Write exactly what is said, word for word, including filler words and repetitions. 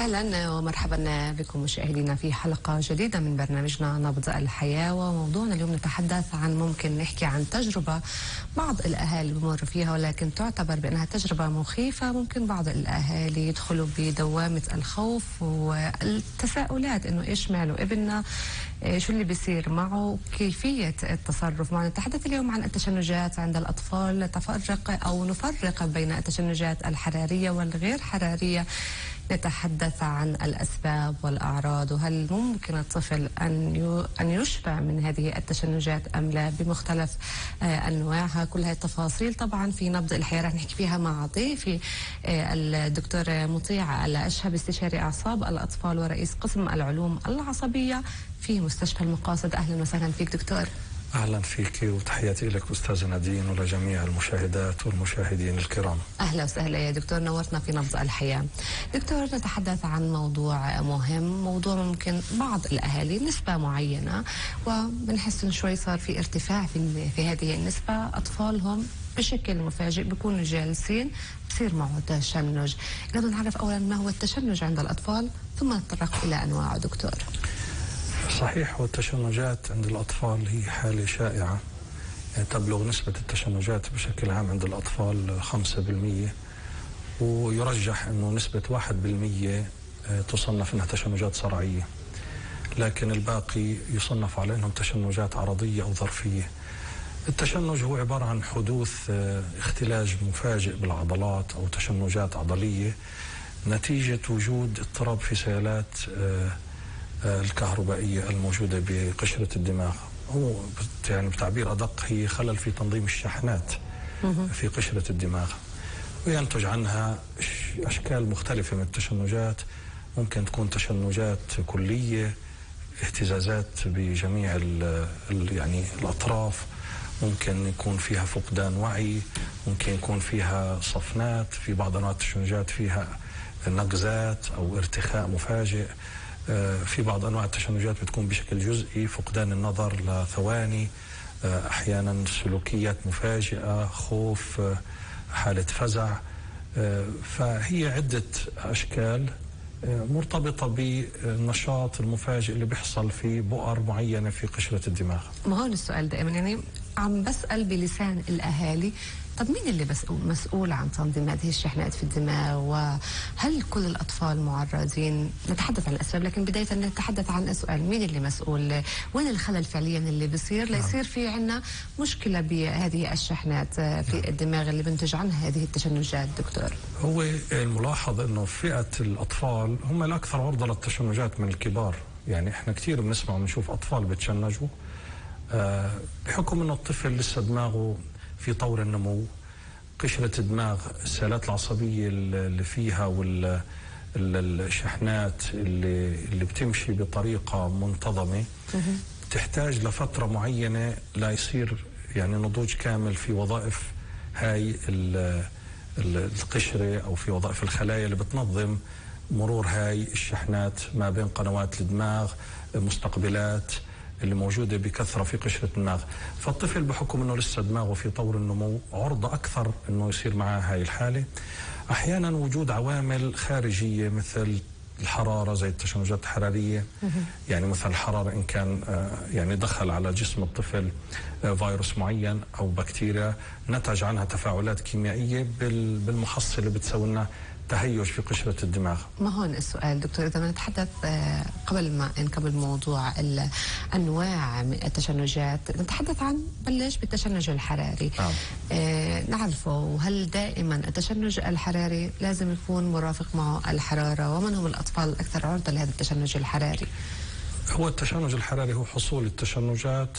أهلا ومرحبا بكم مشاهدينا في حلقة جديدة من برنامجنا نبض الحياة. وموضوعنا اليوم نتحدث عن ممكن نحكي عن تجربة بعض الأهالي بمر فيها ولكن تعتبر بأنها تجربة مخيفة. ممكن بعض الأهالي يدخلوا بدوامة الخوف والتساؤلات إنه إيش ماله ابننا، شو اللي بيصير معه، كيفية التصرف معه. نتحدث اليوم عن التشنجات عند الأطفال، تفرق أو نفرق بين التشنجات الحرارية والغير حرارية. نتحدث عن الأسباب والأعراض، وهل ممكن الطفل أن أن يشفى من هذه التشنجات أم لا بمختلف أنواعها. كل هذه التفاصيل طبعا في نبض الحياة رح نحكي فيها مع ضيفي الدكتور مطيع الأشهب، استشاري أعصاب الأطفال ورئيس قسم العلوم العصبية في مستشفى المقاصد. أهلا وسهلا فيك دكتور. أهلا فيك وتحياتي لك أستاذ نادين ولجميع المشاهدات والمشاهدين الكرام. أهلا وسهلا يا دكتور، نورتنا في نبض الحياة. دكتور، نتحدث عن موضوع مهم، موضوع ممكن بعض الأهالي نسبة معينة وبنحس إنه شوي صار في ارتفاع في, في هذه النسبة، أطفالهم بشكل مفاجئ بيكونوا جالسين بصير معه تشنج. نقدر نعرف أولا ما هو التشنج عند الأطفال ثم نتطرق إلى أنواعه دكتور. صحيح، والتشنجات عند الأطفال هي حالة شائعة، يعني تبلغ نسبة التشنجات بشكل عام عند الأطفال خمسة بالمئة، ويرجح أنه نسبة واحد بالمئة تصنف أنها تشنجات صرعية، لكن الباقي يصنف على أنهم تشنجات عرضية أو ظرفية. التشنج هو عبارة عن حدوث اختلاج مفاجئ بالعضلات أو تشنجات عضلية نتيجة وجود اضطراب في سيالات الكهربائية الموجودة بقشرة الدماغ. هو يعني بتعبير أدق هي خلل في تنظيم الشحنات في قشرة الدماغ، وينتج عنها أشكال مختلفة من التشنجات. ممكن تكون تشنجات كلية، اهتزازات بجميع ال ال يعني الأطراف، ممكن يكون فيها فقدان وعي، ممكن يكون فيها صفنات، في بعض أنواع التشنجات فيها نقزات أو ارتخاء مفاجئ. في بعض أنواع التشنجات بتكون بشكل جزئي، فقدان النظر لثواني، أحيانا سلوكيات مفاجئة، خوف، حالة فزع. فهي عدة أشكال مرتبطة بالنشاط المفاجئ اللي بيحصل في بؤر معينة في قشرة الدماغ. ما هون السؤال دائما، يعني عم بسأل بلسان الأهالي، طب مين اللي بس مسؤول عن تنظيم هذه الشحنات في الدماغ؟ وهل كل الأطفال معرضين؟ نتحدث عن الأسباب، لكن بداية نتحدث عن السؤال، مين اللي مسؤول؟ وين الخلل فعليا اللي بيصير ليصير في عنا مشكلة بهذه الشحنات في الدماغ اللي بنتج عنها هذه التشنجات دكتور؟ هو الملاحظ أنه فئة الأطفال هم الأكثر عرضة للتشنجات من الكبار. يعني إحنا كثير بنسمع ونشوف أطفال بتشنجوا بحكم أنه الطفل لسه دماغه في طور النمو، قشرة الدماغ السيالات العصبية اللي فيها والشحنات اللي, اللي بتمشي بطريقة منتظمة تحتاج لفترة معينة لا يصير يعني نضوج كامل في وظائف هاي القشرة أو في وظائف الخلايا اللي بتنظم مرور هاي الشحنات ما بين قنوات الدماغ، مستقبلات اللي موجودة بكثرة في قشرة الدماغ. فالطفل بحكم أنه لسه دماغه في طور النمو عرضة أكثر أنه يصير معاه هاي الحالة. أحيانا وجود عوامل خارجية مثل الحرارة زي التشنجات الحرارية، يعني مثل الحرارة إن كان يعني دخل على جسم الطفل فيروس معين أو بكتيريا نتج عنها تفاعلات كيميائية بالمحصلة اللي بتسوي لنا تهيج في قشرة الدماغ. ما هون السؤال دكتور، إذا نتحدث قبل ما نكمل موضوع الأنواع من التشنجات، نتحدث عن بلش بالتشنج الحراري. آه. آه نعرفه، وهل دائما التشنج الحراري لازم يكون مرافق معه الحرارة؟ ومن هم الأطفال الأكثر عرضة لهذا التشنج الحراري؟ هو التشنج الحراري هو حصول التشنجات